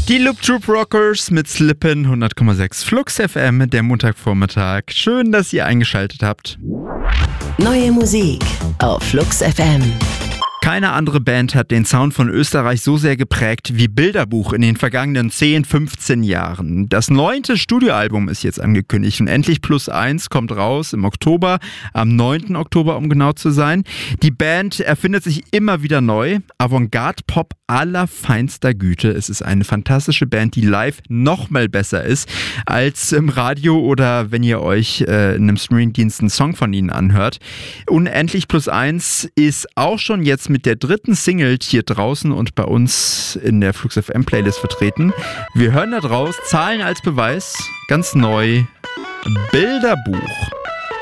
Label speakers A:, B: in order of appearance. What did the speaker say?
A: Die Loop Troop Rockers mit Slippin' 100,6 Flux FM, der Montagvormittag. Schön, dass ihr eingeschaltet habt.
B: Neue Musik auf Flux FM.
A: Keine andere Band hat den Sound von Österreich so sehr geprägt wie Bilderbuch in den vergangenen 10, 15 Jahren. Das 9. Studioalbum ist jetzt angekündigt und Endlich +1 kommt raus im Oktober, am 9. Oktober, um genau zu sein. Die Band erfindet sich immer wieder neu, Avantgarde-Pop allerfeinster Güte. Es ist eine fantastische Band, die live noch mal besser ist als im Radio oder wenn ihr euch in einem Streamingdienst einen Song von ihnen anhört. Und Endlich +1 ist auch schon jetzt mit der 3. Single hier draußen und bei uns in der Flux FM Playlist vertreten. Wir hören da draus, Zahlen als Beweis, ganz neu, Bilderbuch.